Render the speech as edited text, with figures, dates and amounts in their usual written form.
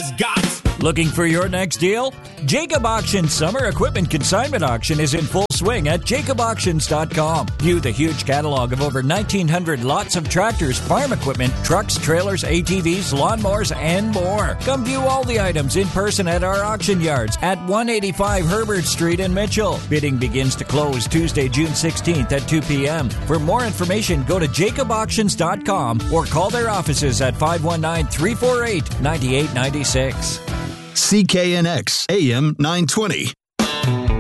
has got. Looking for your next deal? Jacob Auction Summer Equipment Consignment Auction is in full swing at jacobauctions.com. View the huge catalog of over 1,900 lots of tractors, farm equipment, trucks, trailers, ATVs, lawnmowers, and more. Come view all the items in person at our auction yards at 185 Herbert Street in Mitchell. Bidding begins to close Tuesday, June 16th at 2 p.m. For more information, go to jacobauctions.com or call their offices at 519-348-9896. CKNX AM 920.